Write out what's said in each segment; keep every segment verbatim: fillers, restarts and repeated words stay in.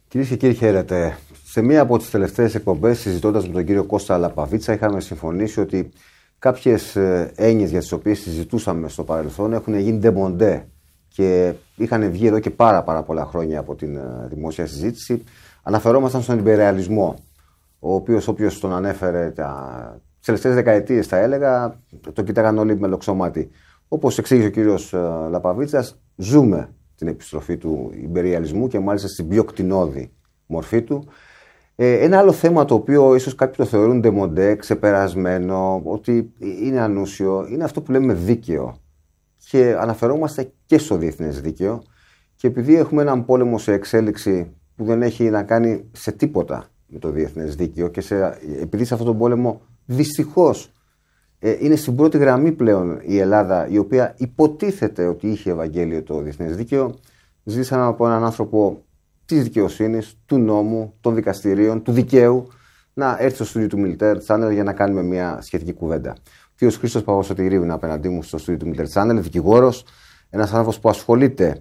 Κυρίες και κύριοι, χαίρετε. Σε μία από τις τελευταίες εκπομπές, συζητώντας με τον κύριο Κώστα Λαπαβίτσα, είχαμε συμφωνήσει ότι κάποιες έννοιες για τις οποίες συζητούσαμε στο παρελθόν έχουν γίνει ντεμοντέ και είχαν βγει εδώ και πάρα, πάρα πολλά χρόνια από την δημόσια συζήτηση. Αναφερόμασταν στον ιμπεριαλισμό, ο οποίος όποιος τον ανέφερε τα... τις τελευταίες δεκαετίες, θα έλεγα, το κοίταγαν όλοι με λοξομάτι. Όπως εξήγησε ο κύριος Λαπαβίτσας, ζούμε την επιστροφή του ιμπεριαλισμού και μάλιστα στην πιο κτηνώδη μορφή του. Ε, ένα άλλο θέμα το οποίο ίσως κάποιοι το θεωρούν ντεμοντέ, ξεπερασμένο, ότι είναι ανούσιο, είναι αυτό που λέμε δίκαιο. Και αναφερόμαστε και στο διεθνές δίκαιο. Και επειδή έχουμε έναν πόλεμο σε εξέλιξη που δεν έχει να κάνει σε τίποτα με το διεθνές δίκαιο και σε, επειδή σε αυτόν τον πόλεμο δυστυχώς ε, είναι στην πρώτη γραμμή πλέον η Ελλάδα, η οποία υποτίθεται ότι είχε Ευαγγέλιο το διεθνές δίκαιο, ζήσαμε από έναν άνθρωπο της δικαιοσύνης, του νόμου, των δικαστηρίων, του δικαίου, να έρθει στο στούντιο του Military Channel για να κάνουμε μια σχετική κουβέντα. Ο κ. Χρήστος Παπασωτηρίου είναι απέναντί μου στο στούντιο του Military Channel, δικηγόρος, ένας άνθρωπος που ασχολείται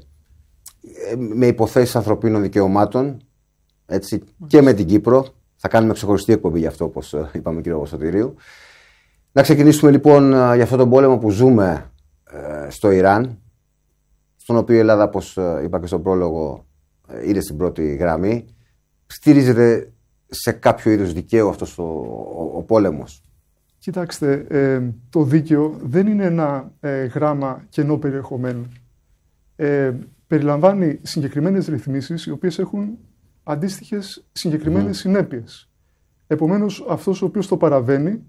με υποθέσεις ανθρωπίνων δικαιωμάτων, έτσι, και με την Κύπρο. Θα κάνουμε ξεχωριστή εκπομπή γι' αυτό, όπως είπαμε, κ. Παπασωτηρίου. Να ξεκινήσουμε λοιπόν για αυτόν τον πόλεμο που ζούμε ε, στο Ιράν, στον οποίο η Ελλάδα, όπως είπα και στον πρόλογο, είναι στην πρώτη γραμμή. Στηρίζεται σε κάποιο είδους δικαίου αυτός ο, ο, ο πόλεμος? Κοιτάξτε, ε, το δίκαιο δεν είναι ένα ε, γράμμα κενό περιεχομένου. Ε, περιλαμβάνει συγκεκριμένες ρυθμίσεις οι οποίες έχουν αντίστοιχες συγκεκριμένες mm. συνέπειες. Επομένως, αυτός ο οποίος το παραβαίνει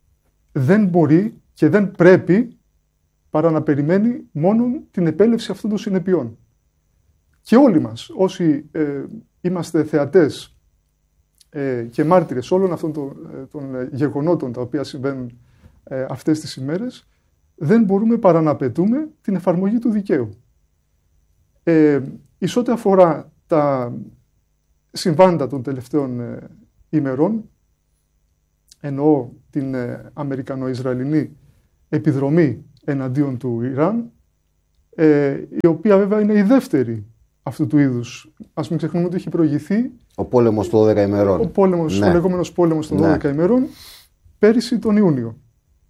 δεν μπορεί και δεν πρέπει παρά να περιμένει μόνο την επέλευση αυτών των συνεπειών. Και όλοι μας, όσοι ε, είμαστε θεατές ε, και μάρτυρες όλων αυτών των, των γεγονότων τα οποία συμβαίνουν ε, αυτές τις ημέρες, δεν μπορούμε παρά να απαιτούμε την εφαρμογή του δικαίου. Ε, εις ό,τι αφορά τα συμβάντα των τελευταίων ε, ημερών, εννοώ την ε, Αμερικανο-Ισραηλινή επιδρομή εναντίον του Ιράν, ε, η οποία βέβαια είναι η δεύτερη αυτού του είδους. Ας μην ξεχνούμε ότι έχει προηγηθεί ο πόλεμος των δώδεκα ημερών. Ο, πόλεμος, ναι. ο λεγόμενος πόλεμος των ναι. δώδεκα ημερών, πέρυσι τον Ιούνιο.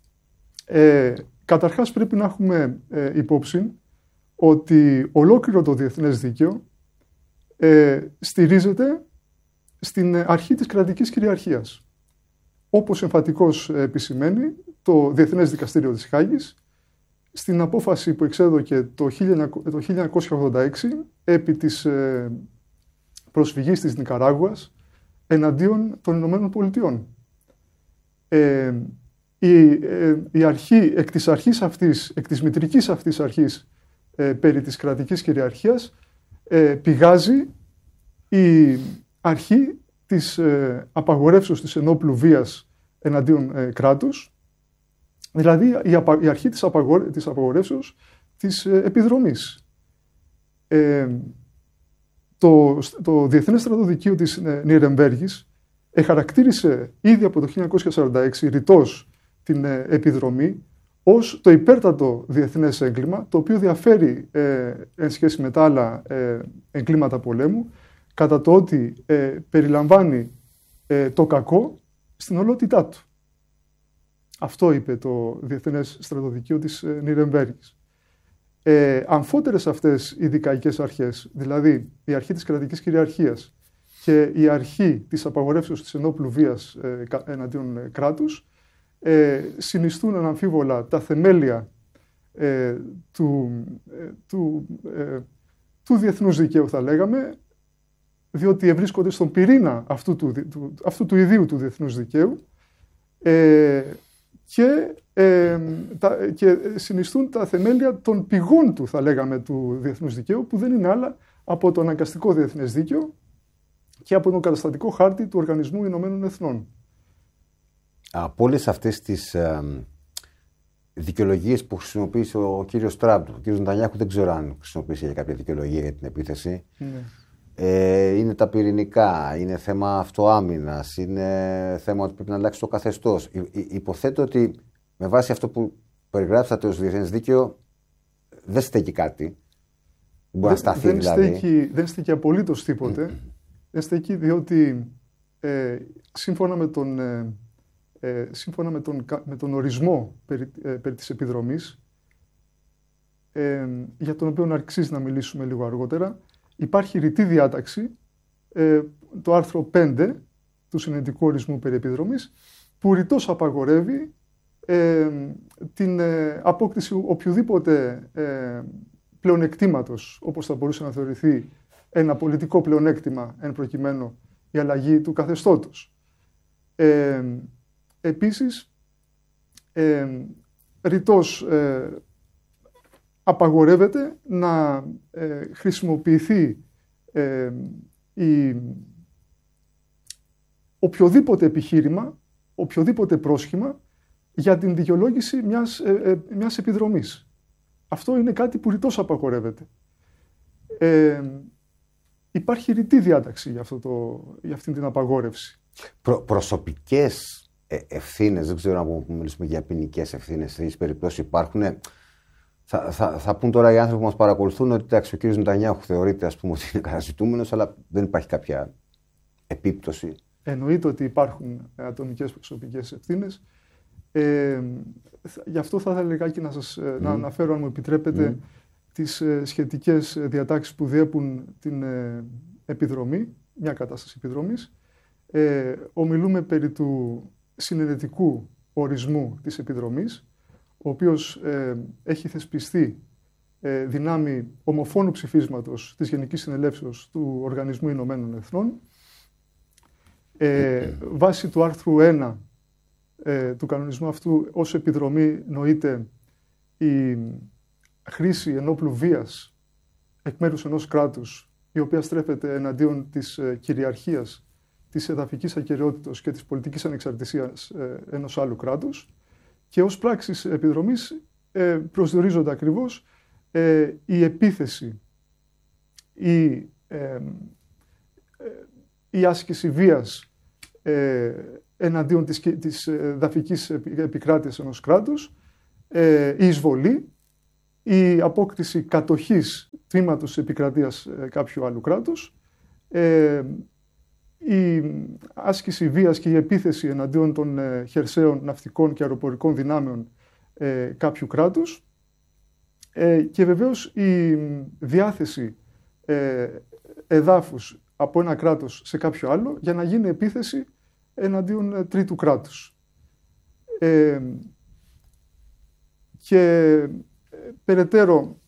Ε, καταρχάς πρέπει να έχουμε ε, υπόψη ότι ολόκληρο το διεθνές δίκαιο ε, στηρίζεται στην αρχή της κρατικής κυριαρχίας. Όπως εμφατικώς επισημαίνει το Διεθνές Δικαστήριο της Χάγης στην απόφαση που εξέδωκε το χίλια εννιακόσια ογδόντα έξι επί της προσφυγής της Νικαράγουας εναντίον των Ηνωμένων Πολιτειών. Ε, η, ε, η αρχή, εκ της αρχής αυτής, εκ της μητρικής αυτής αρχής ε, περί της κρατικής κυριαρχίας ε, πηγάζει η αρχή της ε, απαγορεύσεως της ενόπλου βίας εναντίον ε, κράτους, δηλαδή η, απα, η αρχή της, απαγορε, της απαγορεύσεως της ε, επιδρομής. Ε, το, το Διεθνές Στρατοδικείο της ε, Νιρεμβέργης εχαρακτήρισε ήδη από το χίλια εννιακόσια σαράντα έξι ρητός την ε, επιδρομή ως το υπέρτατο διεθνές έγκλημα, το οποίο διαφέρει ε, εν σχέση με τα άλλα ε, εγκλήματα πολέμου, κατά το ότι ε, περιλαμβάνει ε, το κακό στην ολότητά του. Αυτό είπε το Διεθνές Στρατοδικείο της ε, Νιρεμβέργης. Ε, αμφότερες αυτές οι δικαϊκές αρχές, δηλαδή η αρχή της κρατικής κυριαρχίας και η αρχή της απαγορεύσεως της ενόπλου βίας ε, εναντίον ε, κράτους, ε, συνιστούν αναμφίβολα τα θεμέλια ε, του, ε, του, ε, του διεθνούς δικαίου, θα λέγαμε, διότι βρίσκονται στον πυρήνα αυτού του, του, αυτού του ιδίου του διεθνούς δικαίου ε, και, ε, τα, και συνιστούν τα θεμέλια των πηγών του, θα λέγαμε, του διεθνούς δικαίου, που δεν είναι άλλα από το αναγκαστικό διεθνές δίκαιο και από τον καταστατικό χάρτη του Οργανισμού Ηνωμένων Εθνών. Από όλες αυτές τις ε, δικαιολογίες που χρησιμοποίησε ο κύριος Τραμπ, ο κύριος Νετανιάχου δεν ξέρω αν χρησιμοποίησε για κάποια δικαιολογία για την επίθεση. Ναι. Ε, είναι τα πυρηνικά, είναι θέμα αυτοάμυνας, είναι θέμα ότι πρέπει να αλλάξει το καθεστώς. Υ, υ, υποθέτω ότι με βάση αυτό που περιγράψατε ως διεθνές δίκαιο δεν στέκει κάτι. Μπορεί δεν, να σταθεί δεν δηλαδή. Στέκει, δεν στέκει απολύτως τίποτε. Mm. στέκει διότι ε, σύμφωνα, με τον, ε, ε, σύμφωνα με τον, με τον ορισμό περί, ε, περί της επιδρομής, ε, για τον οποίο αξίζει να μιλήσουμε λίγο αργότερα, υπάρχει ρητή διάταξη, ε, το άρθρο πέντε του συνεντικού ορισμού περί επιδρομής, που ρητός απαγορεύει ε, την ε, απόκτηση οποιοδήποτε ε, πλεονεκτήματος, όπως θα μπορούσε να θεωρηθεί ένα πολιτικό πλεονέκτημα εν προκειμένου η αλλαγή του καθεστώτος. Ε, επίσης, ε, ρητός ε, απαγορεύεται να ε, χρησιμοποιηθεί ε, η, οποιοδήποτε επιχείρημα, οποιοδήποτε πρόσχημα για την δικαιολόγηση μιας, ε, ε, μιας επιδρομής. Αυτό είναι κάτι που ρητός απαγορεύεται. Ε, υπάρχει ρητή διάταξη για, αυτό το, για αυτή την απαγόρευση. Προ, προσωπικές ευθύνες, δεν ξέρω αν μιλήσουμε για ποινικές ευθύνες, σε τέτοιες περιπτώσεις υπάρχουν. Θα, θα, θα πούν τώρα οι άνθρωποι που μας παρακολουθούν ότι εντάξει, ο κ. Νετανιάχου θεωρείται, ας πούμε, ότι είναι καταζητούμενος, αλλά δεν υπάρχει κάποια επίπτωση. Εννοείται ότι υπάρχουν ατομικές προσωπικές ευθύνες. Ε, γι' αυτό θα ήθελα λιγάκι να σας mm. να αναφέρω, αν μου επιτρέπετε, mm. τις ε, σχετικές διατάξεις που διέπουν την ε, επιδρομή, μια κατάσταση επιδρομής. Ε, ομιλούμε περί του συνενετικού ορισμού της επιδρομής, ο οποίος ε, έχει θεσπιστεί ε, δυνάμει ομοφώνου ψηφίσματος της Γενικής Συνελεύσεως του Οργανισμού Ηνωμένων Εθνών. Ε, βάσει του άρθρου ένα ε, του κανονισμού αυτού, ως επιδρομή νοείται η χρήση ενόπλου βίας εκ μέρους ενός κράτους, η οποία στρέφεται εναντίον της ε, κυριαρχίας, της εδαφικής ακεραιότητας και της πολιτικής ανεξαρτησίας ε, ενός άλλου κράτους. Και ως πράξεις επιδρομής ε, προσδιορίζονται ακριβώς ε, η επίθεση, η, ε, ε, η άσκηση βίας ε, εναντίον της, της εδαφικής επικράτειας ενός κράτους, ε, η εισβολή, η απόκτηση κατοχής τμήματος της επικρατείας ε, κάποιου άλλου κράτους, ε, η άσκηση βίας και η επίθεση εναντίον των ε, χερσαίων, ναυτικών και αεροπορικών δυνάμεων ε, κάποιου κράτους ε, και βεβαίως η διάθεση ε, εδάφους από ένα κράτος σε κάποιο άλλο για να γίνει επίθεση εναντίον ε, τρίτου κράτους. Ε, και ε, περαιτέρω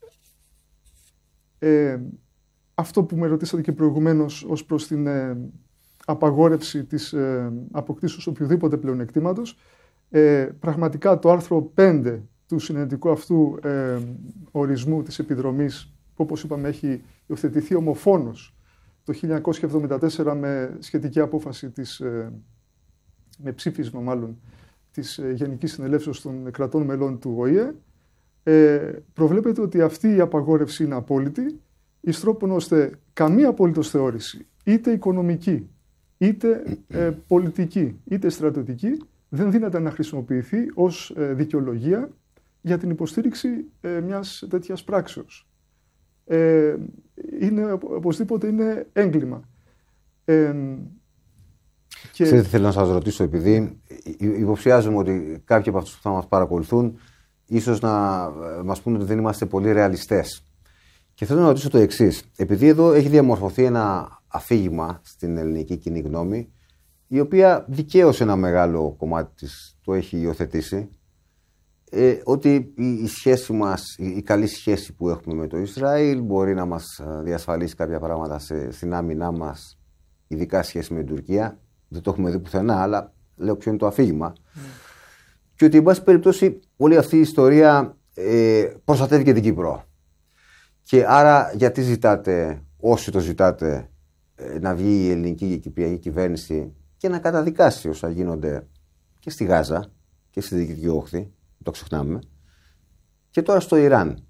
ε, αυτό που με ρωτήσατε και προηγουμένως ως προς την ε, απαγόρευση της ε, αποκτήσεως οποιοδήποτε πλεονεκτήματος, ε, πραγματικά το άρθρο πέντε του συνεντικού αυτού ε, ορισμού της επιδρομής, που όπως είπαμε έχει υιοθετηθεί ομοφόνος το χίλια εννιακόσια εβδομήντα τέσσερα με σχετική απόφαση της, ε, με ψήφισμα μάλλον, της ε, Γενικής Συνελεύσεως των κρατών μελών του Ο Η Ε, ε, προβλέπεται ότι αυτή η απαγόρευση είναι απόλυτη, εις τρόπον ώστε καμία απολύτως θεώρηση, είτε οικονομική, είτε ε, πολιτική, είτε στρατιωτική, δεν δύναται να χρησιμοποιηθεί ως ε, δικαιολογία για την υποστήριξη ε, μιας τέτοιας πράξεως. Ε, είναι, οπωσδήποτε είναι έγκλημα. Ε, και... Ξέρετε, θέλω να σας ρωτήσω, επειδή υποψιάζομαι ότι κάποιοι από αυτούς που θα μας παρακολουθούν ίσως να μας πούνε ότι δεν είμαστε πολύ ρεαλιστές. Και θέλω να ρωτήσω το εξής. Επειδή εδώ έχει διαμορφωθεί ένα αφήγημα στην ελληνική κοινή γνώμη, η οποία δικαίως ένα μεγάλο κομμάτι της το έχει υιοθετήσει, ε, ότι η, η σχέση μας, η, η καλή σχέση που έχουμε με το Ισραήλ μπορεί να μας διασφαλίσει κάποια πράγματα σε, στην άμυνά μας, ειδικά σχέση με την Τουρκία. Δεν το έχουμε δει πουθενά, αλλά λέω ποιο είναι το αφήγημα. Mm. Και ότι, εν πάση περιπτώσει, όλη αυτή η ιστορία ε, προστατεύει και την Κύπρο. Και άρα, γιατί ζητάτε, όσοι το ζητάτε, ε, να βγει η ελληνική και η κυπριακή κυβέρνηση και να καταδικάσει όσα γίνονται και στη Γάζα και στη Δυτική Όχθη, το ξεχνάμε, και τώρα στο Ιράν.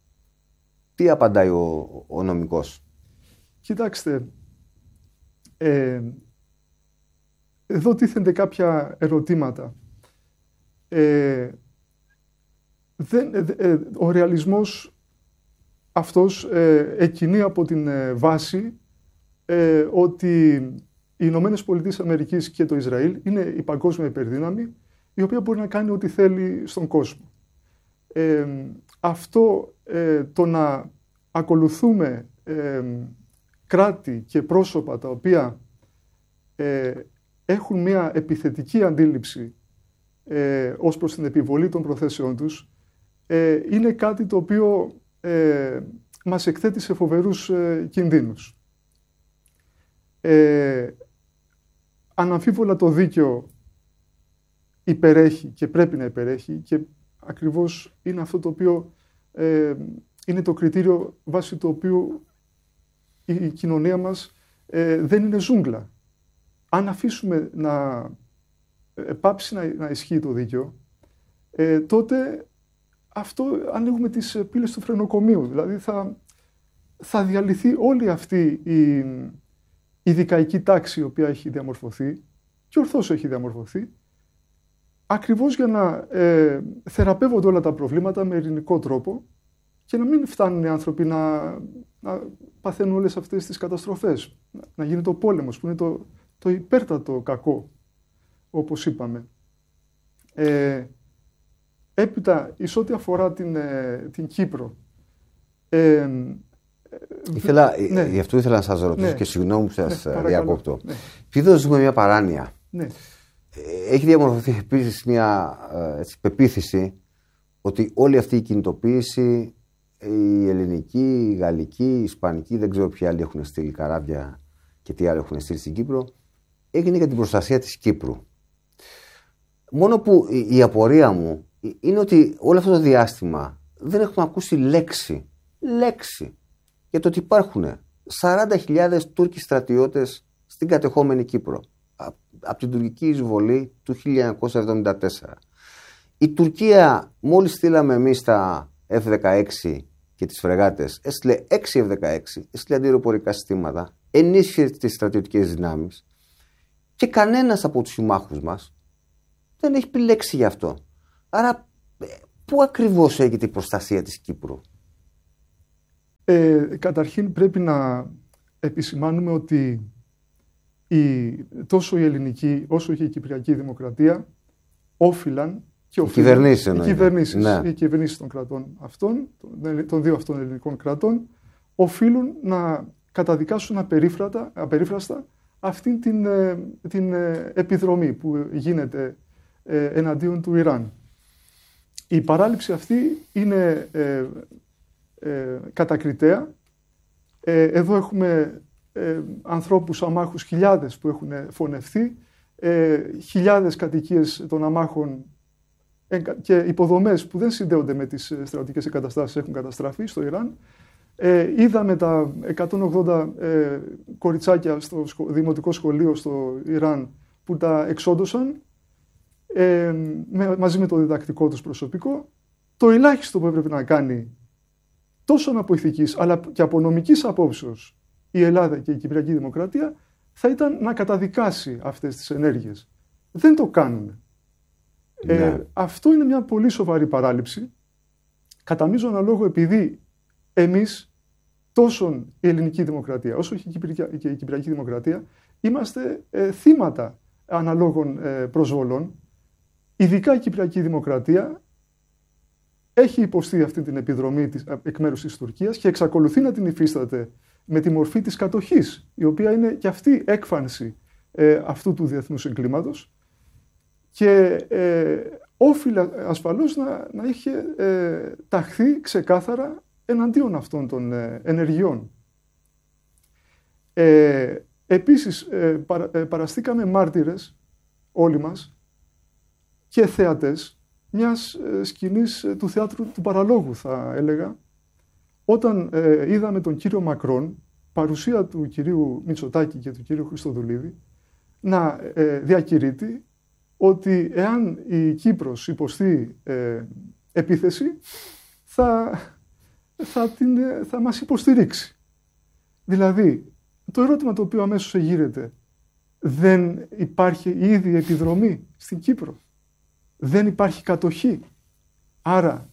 Τι απαντάει ο, ο νομικός? Κοιτάξτε, ε, εδώ τίθενται κάποια ερωτήματα. Ε, δεν, ε, ο ρεαλισμός αυτός ε, εκκινεί από την ε, βάση ε, ότι οι Ηνωμένες Πολιτείες Αμερικής και το Ισραήλ είναι η παγκόσμια υπερδύναμη η οποία μπορεί να κάνει ό,τι θέλει στον κόσμο. Ε, αυτό ε, το να ακολουθούμε ε, κράτη και πρόσωπα τα οποία ε, έχουν μια επιθετική αντίληψη ε, ως προς την επιβολή των προθέσεών τους ε, είναι κάτι το οποίο ε, μας εκθέτει σε φοβερούς ε, κινδύνους. Ε, αναμφίβολα το δίκαιο υπερέχει και πρέπει να υπερέχει και ακριβώς είναι αυτό το οποίο ε, είναι το κριτήριο βάσει του οποίου η κοινωνία μας ε, δεν είναι ζούγκλα. Αν αφήσουμε να ε, πάψει να, να ισχύει το δίκαιο, ε, τότε αυτό ανοίγουμε τις πύλες του φρενοκομείου. Δηλαδή θα, θα διαλυθεί όλη αυτή η, η δικαϊκή τάξη η οποία έχει διαμορφωθεί και ορθώς έχει διαμορφωθεί, ακριβώς για να ε, θεραπεύονται όλα τα προβλήματα με ειρηνικό τρόπο και να μην φτάνουν οι άνθρωποι να, να παθαίνουν όλες αυτές τις καταστροφές. Να, να γίνεται ο πόλεμος που είναι το, το υπέρτατο κακό, όπως είπαμε. Ε, έπειτα, εις ό,τι αφορά την, ε, την Κύπρο, ε, Ήθελα, ναι. Γι' αυτό ήθελα να σας ρωτήσω, ναι, και συγγνώμη που σας ναι, διακόπτω. Ναι. Επειδή εδώ ζούμε μια παράνοια, ναι, έχει διαμορφωθεί επίσης μια έτσι, πεποίθηση ότι όλη αυτή η κινητοποίηση, η ελληνική, η γαλλική, η ισπανική, δεν ξέρω ποιοι άλλοι έχουν στείλει καράβια και τι άλλοι έχουν στείλει στην Κύπρο, έγινε για την προστασία της Κύπρου. Μόνο που η, η απορία μου είναι ότι όλο αυτό το διάστημα δεν έχουμε ακούσει λέξη, λέξη για το ότι υπάρχουν σαράντα χιλιάδες Τούρκοι στρατιώτες στην κατεχόμενη Κύπρο από την τουρκική εισβολή του χίλια εννιακόσια εβδομήντα τέσσερα. Η Τουρκία, μόλις στείλαμε εμείς τα εφ δεκαέξι και τις φρεγάτες, έστειλε έξι εφ δεκαέξι, έστειλε αντιεροπορικά συστήματα, ενίσχυε τις στρατιωτικές δυνάμεις και κανένας από τους συμμάχους μας δεν έχει πει λέξη γι' αυτό. Άρα, πού ακριβώς έγινε η προστασία της Κύπρου? Ε, καταρχήν πρέπει να επισημάνουμε ότι η, τόσο η ελληνική όσο και η κυπριακή δημοκρατία όφυλαν και οφείλουν, οι κυβερνήσεις, οι κυβερνήσεις, ναι. οι κυβερνήσεις των κρατών αυτών, των δύο αυτών ελληνικών κρατών, οφείλουν να καταδικάσουν απερίφρατα, απερίφραστα αυτήν την, την επιδρομή που γίνεται ε, εναντίον του Ιράν. Η παράληψη αυτή είναι ε, ε, κατακριτέα. Ε, εδώ έχουμε ε, ανθρώπους αμάχους χιλιάδες που έχουν φωνευθεί, ε, χιλιάδες κατοικίες των αμάχων ε, και υποδομές που δεν συνδέονται με τις στρατιωτικές εγκαταστάσεις έχουν καταστραφεί στο Ιράν. Ε, είδαμε τα εκατόν ογδόντα ε, κοριτσάκια στο σχο, δημοτικό σχολείο στο Ιράν που τα εξόντωσαν ε, με, μαζί με το διδακτικό τους προσωπικό. Το ελάχιστο που έπρεπε να κάνει τόσο από ηθικής αλλά και από νομικής απόψεως η Ελλάδα και η Κυπριακή Δημοκρατία θα ήταν να καταδικάσει αυτές τις ενέργειες. Δεν το κάνουν. Ναι. Ε, αυτό είναι μια πολύ σοβαρή παράληψη. Κατά μείζωνα λόγο επειδή εμείς, τόσο η ελληνική δημοκρατία όσο και η Κυπριακή, και η Κυπριακή Δημοκρατία, είμαστε ε, θύματα αναλόγων ε, προσβολών. Ειδικά η Κυπριακή Δημοκρατία έχει υποστεί αυτή την επιδρομή της, εκ μέρους της Τουρκίας και εξακολουθεί να την υφίσταται με τη μορφή της κατοχής, η οποία είναι και αυτή έκφανση ε, αυτού του διεθνούς εγκλήματος και ε, όφιλε ασφαλώς να, να είχε ε, ταχθεί ξεκάθαρα εναντίον αυτών των ε, ενεργειών. Ε, επίσης, ε, παρα, ε, παραστήκαμε μάρτυρες όλοι μας και θεατές μιας ε, σκηνής ε, του θεάτρου του παραλόγου, θα έλεγα, όταν ε, είδαμε τον κύριο Μακρόν, παρουσία του κυρίου Μητσοτάκη και του κυρίου Χριστοδουλίδη, να ε, διακηρύττει ότι εάν η Κύπρος υποστεί ε, επίθεση, θα, θα, την, θα μας υποστηρίξει. Δηλαδή, το ερώτημα το οποίο αμέσως εγείρεται, δεν υπάρχει ήδη επιδρομή στην Κύπρο? Δεν υπάρχει κατοχή? Άρα,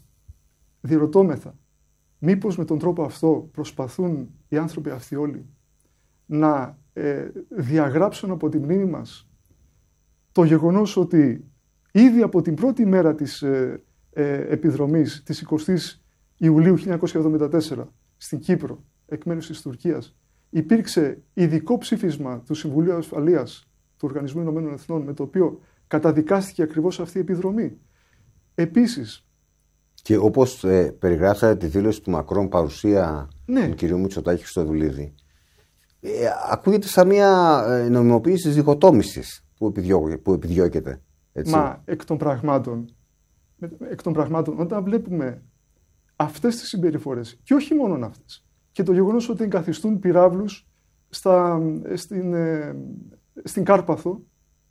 διερωτώμεθα, μήπως με τον τρόπο αυτό προσπαθούν οι άνθρωποι αυτοί όλοι να ε, διαγράψουν από τη μνήμη μας το γεγονός ότι ήδη από την πρώτη μέρα της ε, ε, επιδρομής της εικοστής Ιουλίου χίλια εννιακόσια εβδομήντα τέσσερα στην Κύπρο, εκ μέρους της Τουρκίας, υπήρξε ειδικό ψήφισμα του Συμβουλίου Ασφαλείας του Οργανισμού Ηνωμένων Εθνών, με το οποίο καταδικάστηκε ακριβώς αυτή η επιδρομή. Επίσης. Και όπως ε, περιγράψατε τη δήλωση του Μακρόν παρουσία ναι. του κ. Μητσοτάκη στο Δουλίδη, ε, ακούγεται σαν μια ε, νομιμοποίηση της διχοτόμησης που, επιδιώ, που επιδιώκεται. Έτσι. Μα εκ των πραγμάτων, εκ των πραγμάτων, όταν βλέπουμε αυτές τις συμπεριφορές, και όχι μόνο αυτές, και το γεγονός ότι εγκαθιστούν πυράβλους στα, στην, ε, στην Κάρπαθο,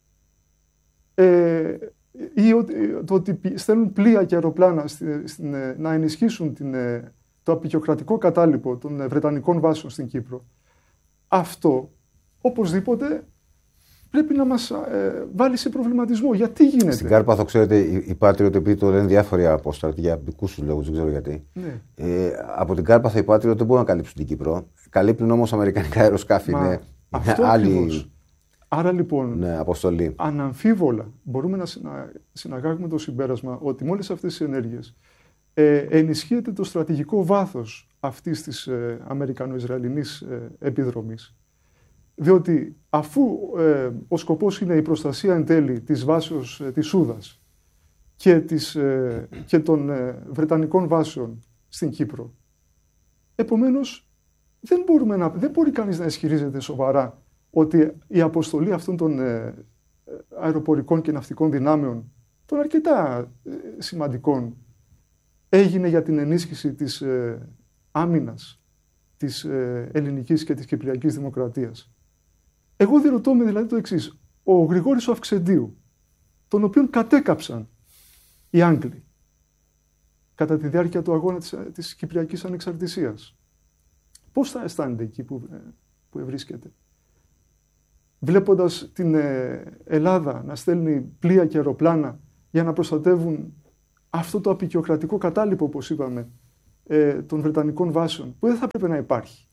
ε, ή ότι, το ότι στέλνουν πλοία και αεροπλάνα στην, στην, να ενισχύσουν την, το απεικιοκρατικό κατάλοιπο των Βρετανικών βάσεων στην Κύπρο, αυτό οπωσδήποτε πρέπει να μας ε, βάλει σε προβληματισμό. Γιατί γίνεται. Στην Κάρπαθο, ξέρετε, οι Patriot, επειδή το λένε διάφοροι από στρατηγικούς τους λόγους, δεν ξέρω γιατί. Ναι. Ε, από την Κάρπαθο οι Patriot δεν μπορούν να καλύψουν την Κύπρο. Καλύπτουν όμως αμερικανικά αεροσκάφη. Μα, είναι αυτό άλλη. Ακριβώς. Άρα λοιπόν, ναι, αποστολή. Αναμφίβολα μπορούμε να συναγάγουμε το συμπέρασμα ότι με όλες αυτές τις ενέργειες ε, ενισχύεται το στρατηγικό βάθος αυτής της ε, Αμερικανο-Ισραηλινής ε, επιδρομής. Διότι αφού ε, ο σκοπός είναι η προστασία εν τέλει της βάσεως ε, της Σούδας και, της, ε, και των ε, Βρετανικών βάσεων στην Κύπρο, επομένως δεν, μπορούμε να, δεν μπορεί κανείς να ισχυρίζεται σοβαρά ότι η αποστολή αυτών των ε, αεροπορικών και ναυτικών δυνάμεων, των αρκετά ε, σημαντικών, έγινε για την ενίσχυση της ε, άμυνας της ε, ελληνικής και της κυπριακής δημοκρατίας. Εγώ διερωτώ με δηλαδή το εξής. Ο Γρηγόρης ο Αυξεντίου, τον οποίον κατέκαψαν οι Άγγλοι κατά τη διάρκεια του αγώνα της, της Κυπριακής Ανεξαρτησίας, πώς θα αισθάνεται εκεί που, που βρίσκεται, βλέποντας την ε, Ελλάδα να στέλνει πλοία και αεροπλάνα για να προστατεύουν αυτό το απεικιοκρατικό κατάλοιπο, όπως είπαμε, ε, των Βρετανικών βάσεων, που δεν θα πρέπει να υπάρχει.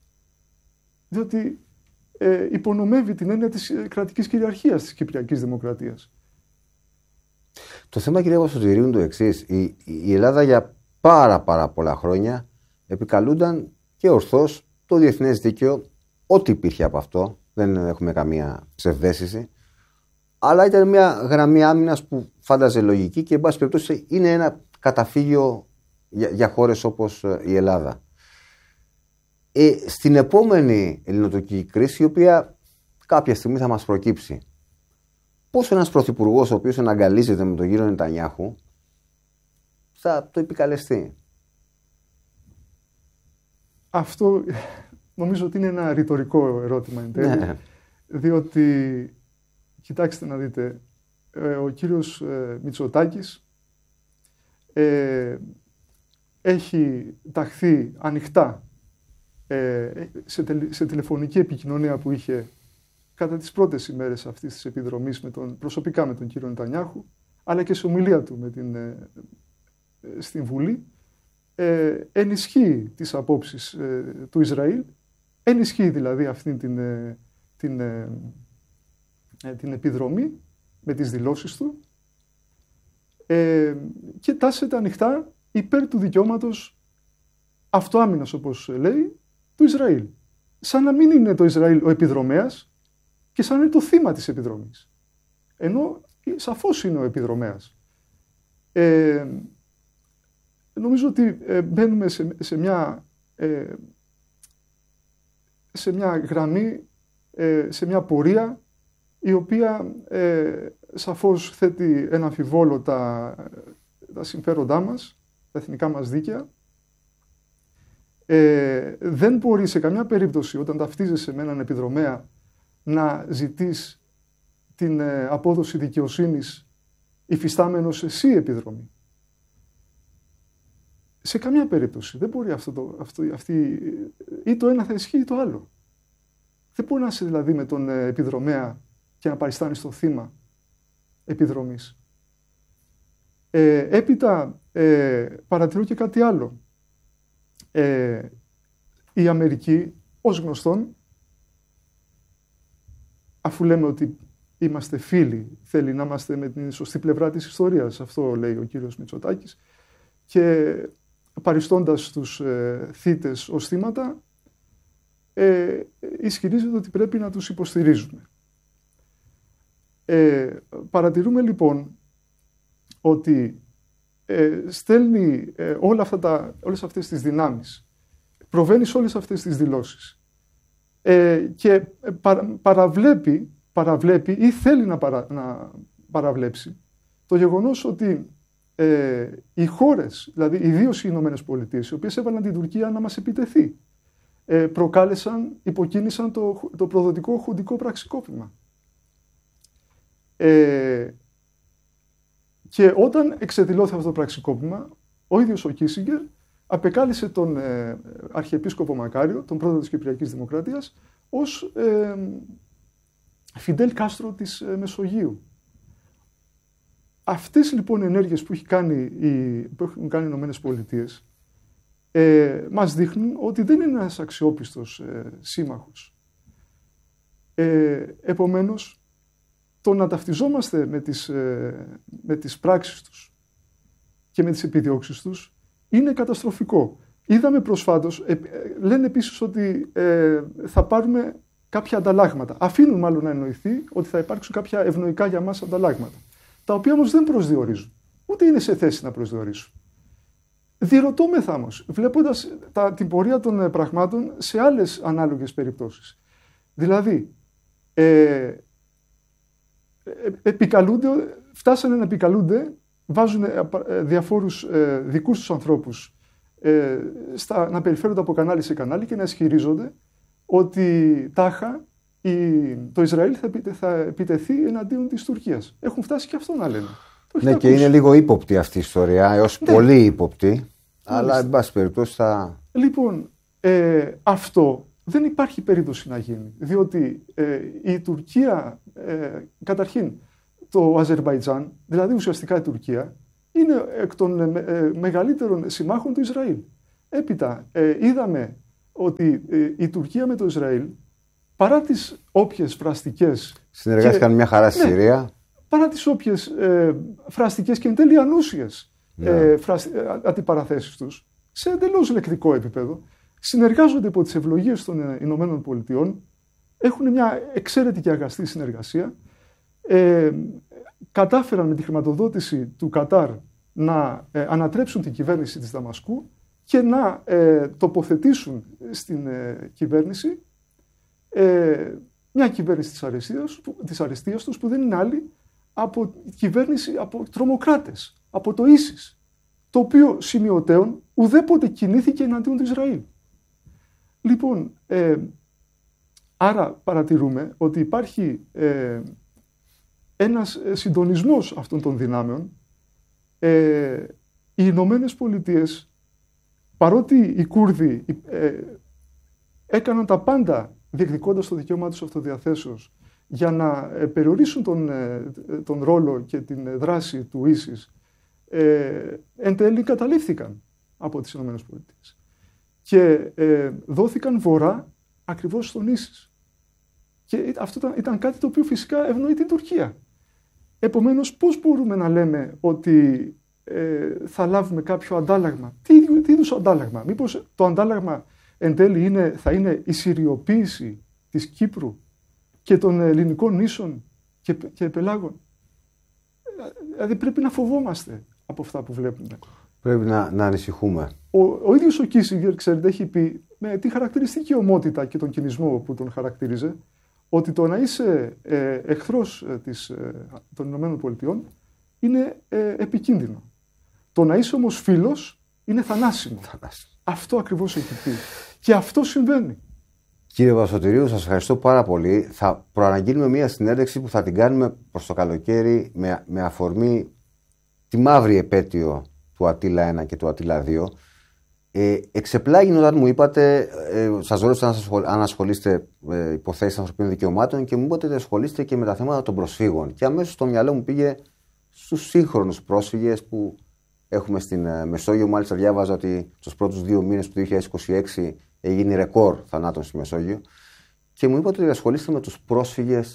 Διότι ε, υπονομεύει την έννοια της κρατικής κυριαρχίας της Κυπριακής Δημοκρατίας. Το θέμα, κύριε Παπασωτηρίου, είναι το εξής. Η, η Ελλάδα για πάρα πάρα πολλά χρόνια επικαλούνταν και ορθώς το διεθνές δίκαιο, ό,τι υπήρχε από αυτό. Δεν έχουμε καμία ψευδαίσθηση. Αλλά ήταν μια γραμμή άμυνας που φάνταζε λογική και, εν πάση περιπτώσει, είναι ένα καταφύγιο για, για χώρες όπως η Ελλάδα. Ε, στην επόμενη ελληνοτουρκική κρίση, η οποία κάποια στιγμή θα μας προκύψει, πώς ένας πρωθυπουργός ο οποίος εναγκαλίζεται με τον κύριο Νετανιάχου θα το επικαλεστεί? Αυτό νομίζω ότι είναι ένα ρητορικό ερώτημα εν τέλει, ναι. Διότι, κοιτάξτε να δείτε, ο κύριος Μητσοτάκης ε, έχει ταχθεί ανοιχτά ε, σε, τε, σε τηλεφωνική επικοινωνία που είχε κατά τις πρώτες ημέρες αυτής της επιδρομής με τον, προσωπικά με τον κύριο Νετανιάχου, αλλά και σε ομιλία του με την, ε, στην Βουλή, ε, ενισχύει τις απόψεις ε, του Ισραήλ, ενισχύει δηλαδή αυτήν την, ε, την, ε, την επιδρομή με τις δηλώσεις του ε, και τάσσεται ανοιχτά υπέρ του δικαιώματος αυτοάμυνας, όπως λέει, του Ισραήλ. Σαν να μην είναι το Ισραήλ ο επιδρομέας και σαν να είναι το θύμα της επιδρομής. Ενώ σαφώς είναι ο επιδρομέας. Ε, νομίζω ότι ε, μπαίνουμε σε, σε, μια, ε, σε μια γραμμή, ε, σε μια πορεία η οποία ε, σαφώς θέτει ένα αμφιβόλο τα, τα συμφέροντά μας, τα εθνικά μας δίκαια. Ε, δεν μπορεί σε καμιά περίπτωση όταν ταυτίζεσαι με έναν επιδρομέα να ζητείς την ε, απόδοση δικαιοσύνης υφιστάμενος εσύ επιδρομή. Σε καμιά περίπτωση. Δεν μπορεί αυτό το, αυτό, αυτή, ή το ένα θα ισχύει ή το άλλο. Δεν μπορεί να είσαι δηλαδή με τον ε, επιδρομέα και να παριστάνεις το θύμα επιδρομής. Ε, έπειτα ε, παρατηρώ και κάτι άλλο. Ε, η Αμερική, ως γνωστόν, αφού λέμε ότι είμαστε φίλοι, θέλει να είμαστε με την σωστή πλευρά της ιστορίας, αυτό λέει ο κύριος Μητσοτάκης, και παριστώντας τους ε, θύτες ως θύματα, ε, ισχυρίζεται ότι πρέπει να τους υποστηρίζουμε. Ε, παρατηρούμε λοιπόν ότι ε, στέλνει ε, όλα αυτά τα, όλες αυτές τις δυνάμεις, προβαίνει σε όλες αυτές τις δηλώσεις ε, και παρα, παραβλέπει, παραβλέπει ή θέλει να, παρα, να παραβλέψει το γεγονός ότι ε, οι χώρες, δηλαδή ιδίως οι Ηνωμένες Πολιτείες, οι οποίες έβαλαν την Τουρκία να μας επιτεθεί, ε, προκάλεσαν, υποκίνησαν το, το προδοτικό χουντικό πραξικόπημα. Ε, και όταν εξεδηλώθη αυτό το πραξικόπημα, ο ίδιος ο Κίσιγκερ απεκάλεσε τον ε, Αρχιεπίσκοπο Μακάριο, τον πρόεδρο της Κυπριακής Δημοκρατίας, ως ε, Φιντέλ Κάστρο της ε, Μεσογείου. Αυτές λοιπόν οι ενέργειες που, έχει κάνει οι, που έχουν κάνει οι Ηνωμένες Πολιτείες ε, μας δείχνουν ότι δεν είναι ένας αξιόπιστος ε, σύμμαχος. Ε, επομένως, το να ταυτιζόμαστε με τις, ε, με τις πράξεις τους και με τις επιδιώξεις τους είναι καταστροφικό. Είδαμε προσφάτως, ε, ε, λένε επίσης ότι ε, θα πάρουμε κάποια ανταλλάγματα. Αφήνουν μάλλον να εννοηθεί ότι θα υπάρξουν κάποια ευνοϊκά για μας ανταλλάγματα, τα οποία όμως δεν προσδιορίζουν, ούτε είναι σε θέση να προσδιορίσουν. Διερωτώμεθα όμως, βλέποντας τα, την πορεία των πραγμάτων σε άλλες ανάλογες περιπτώσεις. Δηλαδή, ε, επικαλούνται, φτάσανε να επικαλούνται, βάζουν διαφόρους ε, δικούς τους ανθρώπους ε, στα, να περιφέρονται από κανάλι σε κανάλι και να ισχυρίζονται ότι τάχα η, το Ισραήλ θα, επιτε, θα επιτεθεί εναντίον της Τουρκίας. Έχουν φτάσει και αυτό να λένε. Ναι, και είναι λίγο ύποπτη αυτή η ιστορία, έως ναι. πολύ ύποπτη, αλλά εν πάση περιπτώσει θα... Λοιπόν, ε, αυτό δεν υπάρχει περίπτωση να γίνει, διότι ε, η Τουρκία, ε, καταρχήν το Αζερμπαϊτζάν, δηλαδή ουσιαστικά η Τουρκία, είναι εκ των ε, μεγαλύτερων συμμάχων του Ισραήλ. Έπειτα ε, είδαμε ότι ε, η Τουρκία με το Ισραήλ, παρά τις όποιες φραστικές... Συνεργάστηκαν και, μια χαρά στη ναι, Συρία. Παρά τις όποιες ε, φραστικές και εν τέλει ανούσιες ναι. ε, φρασ, ε, αντιπαραθέσεις τους, σε εντελώς λεκτικό επίπεδο, συνεργάζονται υπό τις ευλογίες των Ηνωμένων Πολιτειών, έχουν μια εξαίρετη και αγαστή συνεργασία, ε, κατάφεραν με τη χρηματοδότηση του Κατάρ να ε, ανατρέψουν την κυβέρνηση της Δαμασκού και να ε, τοποθετήσουν στην ε, κυβέρνηση ε, μια κυβέρνηση της αριστείας, της αριστείας τους που δεν είναι άλλη από κυβέρνηση από τρομοκράτες, από το Ίσις, το οποίο σημειωτέων ουδέποτε κινήθηκε εναντίον του Ισραήλ. Λοιπόν, ε, άρα παρατηρούμε ότι υπάρχει ε, ένας συντονισμός αυτών των δυνάμεων. Ε, οι Ηνωμένες Πολιτείες, παρότι οι Κούρδοι ε, έκαναν τα πάντα διεκδικώντας το δικαίωμά τους αυτοδιαθέσεως για να ε, περιορίσουν τον, ε, τον ρόλο και την δράση του Ίσις, ε, εν τέλει καταλήφθηκαν από τις Ηνωμένες Πολιτείες και ε, δόθηκαν βορρά ακριβώς στον Ίσις. Και αυτό ήταν, ήταν κάτι το οποίο φυσικά ευνοεί την Τουρκία. Επομένως, πώς μπορούμε να λέμε ότι ε, θα λάβουμε κάποιο αντάλλαγμα? Τι, τι είδους αντάλλαγμα? Μήπως το αντάλλαγμα εν τέλει είναι, θα είναι η συριοποίηση της Κύπρου και των ελληνικών νήσων και, και πελάγων? Δηλαδή πρέπει να φοβόμαστε από αυτά που βλέπουμε. Πρέπει να, να ανησυχούμε. Ο, ο ίδιος ο Κίσιγκερ, ξέρετε, έχει πει με τη χαρακτηριστική ομότητα και τον κινησμό που τον χαρακτήριζε, ότι το να είσαι ε, εχθρός ε, της, ε, των Ηνωμένων Πολιτειών είναι ε, επικίνδυνο. Το να είσαι όμως φίλος είναι θανάσιμο. θανάσιμο. Αυτό ακριβώς έχει πει. Και αυτό συμβαίνει. Κύριε Βασοτηρίου, σας ευχαριστώ πάρα πολύ. Θα προαναγγείλουμε μια συνέντευξη που θα την κάνουμε προς το καλοκαίρι με, με αφορμή τη μαύρη επέτειο του Αττήλα ένα και του Αττήλα δύο. Ε, εξεπλάγει όταν μου είπατε, ε, σας ρώτησα αν ασχολείστε ε, υποθέσεις ανθρωπίνων δικαιωμάτων και μου είπατε ότι ασχολείστε και με τα θέματα των προσφύγων. Και αμέσως στο μυαλό μου πήγε στους σύγχρονους πρόσφυγες που έχουμε στην ε, Μεσόγειο. Μάλιστα διάβαζα ότι στους πρώτους δύο μήνες του δύο χιλιάδες είκοσι έξι έγινε ρεκόρ θανάτων στη Μεσόγειο. Και μου είπατε ότι ασχολείστε με τους πρόσφυγες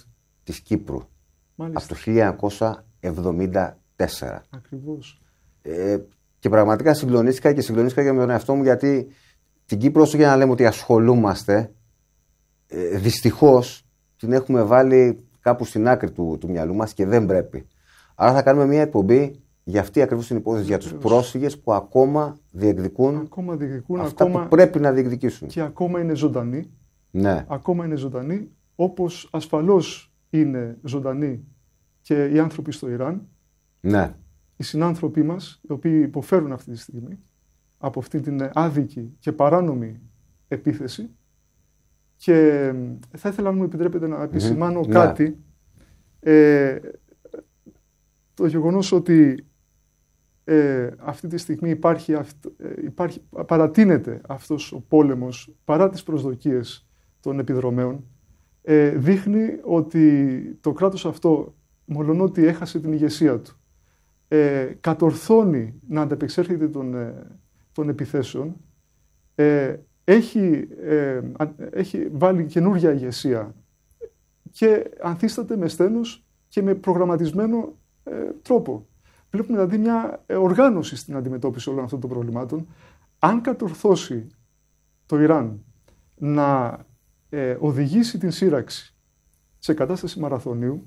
της Κύπρου. Μάλιστα. Από το χίλια εννιακόσια εβδομήντα τέσσερα. Ακριβώς. Ε, και πραγματικά συγκλονίστηκα και συγκλονίστηκα και με τον εαυτό μου, γιατί την Κύπρο, όσο για να λέμε ότι ασχολούμαστε, ε, δυστυχώς την έχουμε βάλει κάπου στην άκρη του, του μυαλού μας και δεν πρέπει. Άρα θα κάνουμε μια εκπομπή για αυτή ακριβώς την υπόθεση, για τους πρόσφυγες που ακόμα διεκδικούν, ακόμα διεκδικούν αυτά ακόμα... που πρέπει να διεκδικήσουν. Και ακόμα είναι ζωντανοί. Ναι. Ακόμα είναι ζωντανοί, όπως ασφαλώς είναι ζωντανοί και οι άνθρωποι στο Ιράν. Ναι. Οι συνάνθρωποι μας, οι οποίοι υποφέρουν αυτή τη στιγμή από αυτή την άδικη και παράνομη επίθεση. Και θα ήθελα, αν μου επιτρέπετε, να επισημάνω mm-hmm. κάτι. Ε, το γεγονός ότι ε, αυτή τη στιγμή υπάρχει, αυτ, ε, υπάρχει, παρατείνεται αυτός ο πόλεμος παρά τις προσδοκίες των επιδρομέων, ε, δείχνει ότι το κράτος αυτό, μολονότι έχασε την ηγεσία του, ε, κατορθώνει να ανταπεξέρχεται των, ε, των επιθέσεων, ε, έχει, ε, έχει βάλει καινούργια ηγεσία και ανθίσταται με στένος και με προγραμματισμένο ε, τρόπο. Βλέπουμε δηλαδή μια οργάνωση στην αντιμετώπιση όλων αυτών των προβλημάτων. Αν κατορθώσει το Ιράν να ε, οδηγήσει την σύραξη σε κατάσταση μαραθωνίου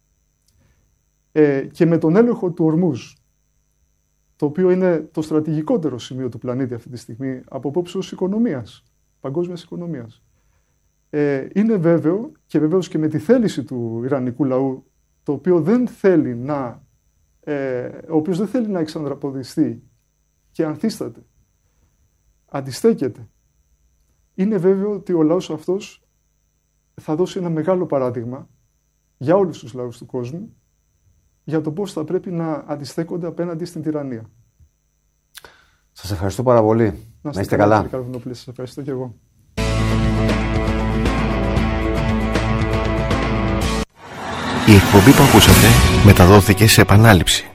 ε, και με τον έλεγχο του Ορμούζ, το οποίο είναι το στρατηγικότερο σημείο του πλανήτη αυτή τη στιγμή από απόψεως οικονομίας, παγκόσμιας οικονομίας, ε, είναι βέβαιο, και βεβαίως και με τη θέληση του Ιρανικού λαού, το οποίο δεν θέλει να, ε, ο οποίος δεν θέλει να εξανδραποδιστεί και ανθίσταται, αντιστέκεται, είναι βέβαιο ότι ο λαός αυτός θα δώσει ένα μεγάλο παράδειγμα για όλους τους λαούς του κόσμου για το πώς θα πρέπει να αντιστέκονται απέναντι στην τυραννία. Σας ευχαριστώ πάρα πολύ. Να είστε, να είστε καλά. καλά. Σας ευχαριστώ και εγώ. Η εκπομπή που ακούσατε μεταδόθηκε σε επανάληψη.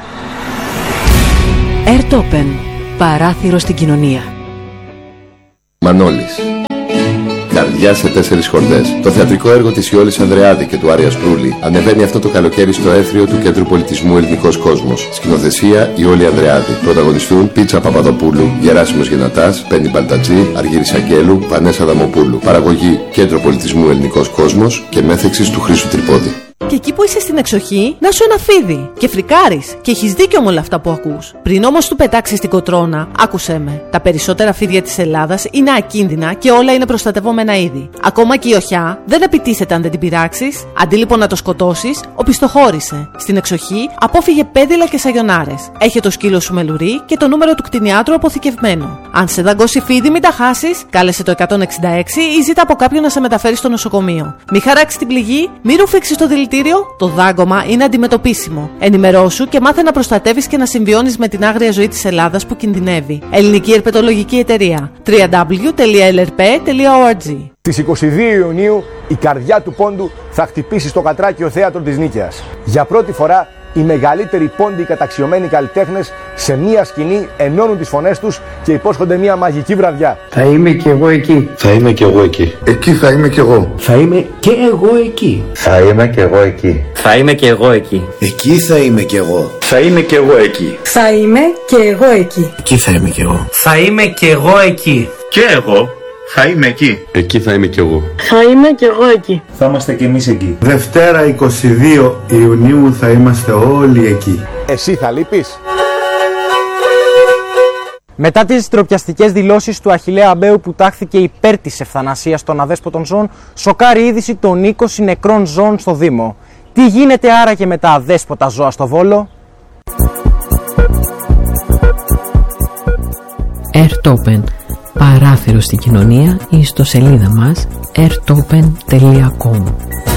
Airtopen. Παράθυρο στην κοινωνία. Μανώλης. Καρδιά σε τέσσερις χορδές. Το θεατρικό έργο της Ιόλης Ανδρεάδη και του Άρια Σπρούλη ανεβαίνει αυτό το καλοκαίρι στο έθριο του Κέντρου Πολιτισμού Ελληνικός Κόσμος. Σκηνοθεσία Ιόλη Ανδρεάδη. Πρωταγωνιστούν Πίτσα Παπαδοπούλου, Γεράσιμος Γενατάς, Πέννη Μπαλτατζή, Αργύρης Αγγέλου, Βανέσα Δαμοπούλου. Παραγωγή Κέντρο Πολιτισμού Ελληνικός Κόσμος και μέθεξης του Χρήστου Τρυπόδη. Και εκεί που είσαι στην εξοχή, να σου ένα φίδι. Και φρικάρεις. Και έχεις δίκιο με όλα αυτά που ακούς. Πριν όμως του πετάξεις την κοτρώνα, άκουσέ με. Τα περισσότερα φίδια της Ελλάδας είναι ακίνδυνα και όλα είναι προστατευόμενα είδη. Ακόμα και η οχιά δεν επιτίθεται αν δεν την πειράξεις. Αντί λοιπόν να το σκοτώσεις, οπισθοχώρησε. Στην εξοχή, απόφυγε πέδιλα και σαγιονάρες. Έχει το σκύλο σου με λουρί και το νούμερο του κτηνιάτρου αποθηκευμένο. Αν σε δαγκώσει φίδι, μην τα χάσεις. Κάλεσε το εκατόν εξήντα έξι ή ζήτα από κάποιον να σε μεταφέρει στο νοσοκομείο. Μη χαράξει την πληγή, μη ρουφήξει το δηλητήριο. Το δάγκωμα είναι αντιμετωπίσιμο. Ενημερώσου και μάθε να προστατεύεις και να συμβιώνεις με την άγρια ζωή της Ελλάδας που κινδυνεύει. Ελληνική Ερπετολογική Εταιρεία. double-u double-u double-u τελεία ελ ερ πι τελεία org. Στις είκοσι δύο Ιουνίου η καρδιά του πόντου θα χτυπήσει στο Κατράκιο Θέατρο της Νίκαιας. Για πρώτη φορά οι μεγαλύτεροι πόντιοι καταξιωμένοι καλλιτέχνες σε μία σκηνή ενώνουν τις φωνές τους και υπόσχονται μία μαγική βραδιά. Θα είμαι κι εγώ εκεί. Θα είμαι κι εγώ εκεί. Εκεί θα είμαι κι εγώ. Θα είμαι και εγώ εκεί. Θα είμαι κι εγώ εκεί. Θα είμαι κι εγώ εκεί. Εκεί θα είμαι κι εγώ. Θα είμαι κι εγώ εκεί. Θα είμαι και εγώ εκεί. Εκεί θα είμαι κι εγώ. Θα είμαι κι εγώ εκεί. Και εγώ. Θα είμαι εκεί. Εκεί θα είμαι κι εγώ. Θα είμαι κι εγώ εκεί. Θα είμαστε κι εμείς εκεί. Δευτέρα είκοσι δύο Ιουνίου θα είμαστε όλοι εκεί. Εσύ θα λείπεις? Μετά τις ντροπιαστικές δηλώσεις του Αχιλλέα Αμπαίου που τάχθηκε υπέρ της ευθανασίας των αδέσποτων ζώων, σοκάρει είδηση των είκοσι νεκρών ζώων στο Δήμο. Τι γίνεται άραγε με τα αδέσποτα ζώα στο Βόλο? Airtopen. Παράθυρο στην κοινωνία, η ιστοσελίδα μας airtopen τελεία com.